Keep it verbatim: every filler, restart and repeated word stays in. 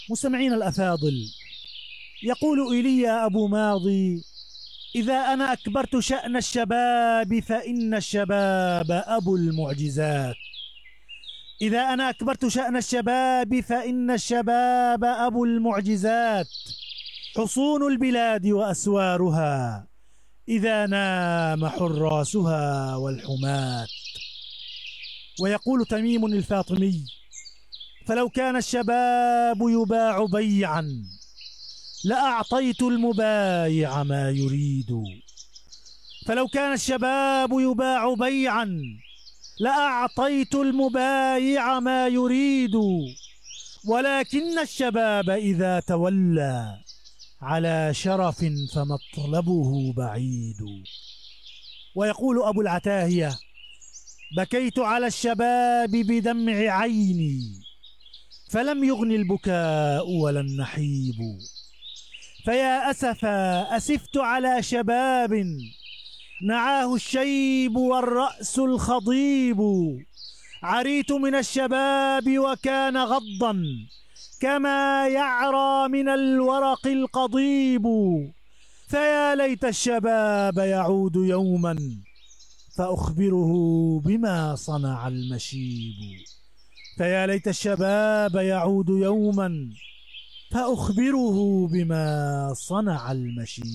مستمعين الأفاضل، يقول إيليا أبو ماضي: إذا أنا أكبرت شأن الشباب فإن الشباب أبو المعجزات. إذا أنا أكبرت شأن الشباب فإن الشباب أبو المعجزات، حصون البلاد وأسوارها إذا نام حراسها والحماة. ويقول تميم الفاطمي: فلو كان الشباب يباع بيعا لأعطيت المبايع ما يريد. فلو كان الشباب يباع بيعا لأعطيت المبايع ما يريد، ولكن الشباب إذا تولى على شرف فمطلبه بعيد. ويقول أبو العتاهية: بكيت على الشباب بدمع عيني فلم يغن البكاء ولا النحيب. فيا أسفا أسفت على شباب نعاه الشيب والرأس الخضيب. عريت من الشباب وكان غضا كما يعرى من الورق القضيب. فيا ليت الشباب يعود يوما فأخبره بما صنع المشيب. فيا ليت الشباب يعود يوما فأخبره بما صنع المشيب.